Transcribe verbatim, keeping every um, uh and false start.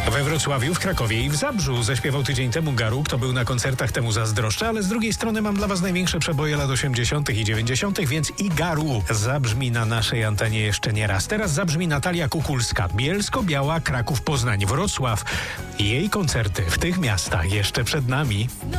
We Wrocławiu, w Krakowie i w Zabrzu zaśpiewał tydzień temu Garu. Kto był na koncertach, temu zazdroszczę, ale z drugiej strony mam dla was największe przeboje lat osiemdziesiątych i dziewięćdziesiątych, więc i Garu zabrzmi na naszej antenie jeszcze nie raz. Teraz zabrzmi Natalia Kukulska. Bielsko-Biała, Kraków, Poznań, Wrocław. Jej koncerty w tych miastach jeszcze przed nami.